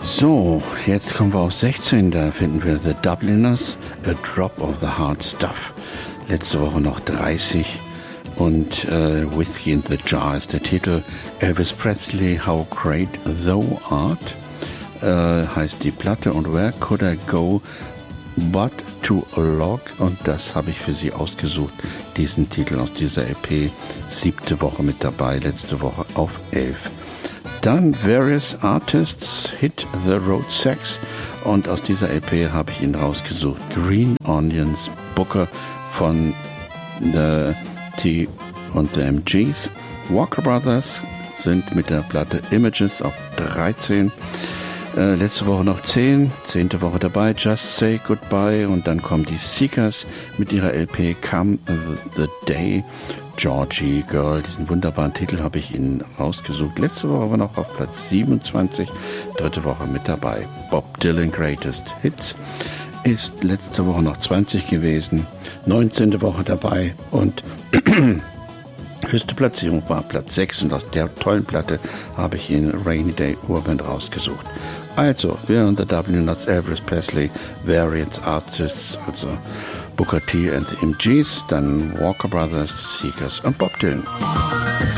So, jetzt kommen wir auf 16, da finden wir The Dubliners, A Drop of the Hard Stuff. Letzte Woche noch 30 und Whiskey in the Jar ist der Titel. Elvis Presley, How Great Thou Art heißt die Platte und Where Could I Go But to a Log, und das habe ich für Sie ausgesucht, diesen Titel aus dieser EP, 7. Woche mit dabei, letzte Woche auf 11. Dann Various Artists, Hit the Road Sex, und aus dieser EP habe ich ihn rausgesucht, Green Onions, Booker von The T und the MGs. Walker Brothers sind mit der Platte Images auf 13. Letzte Woche noch 10. 10. Woche dabei, Just Say Goodbye, und dann kommen die Seekers mit ihrer LP Come the Day. Georgie Girl, diesen wunderbaren Titel habe ich Ihnen rausgesucht. Letzte Woche war noch auf Platz 27, 3. Woche mit dabei. Bob Dylan Greatest Hits ist letzte Woche noch 20 gewesen, 19. Woche dabei und höchste Platzierung war Platz 6, und aus der tollen Platte habe ich Ihnen Rainy Day Urband rausgesucht. Also, wir unter Dubliners, Elvis Presley, Various Artists, also Booker T and the MGs, dann Walker Brothers, Seekers und Bob Dylan.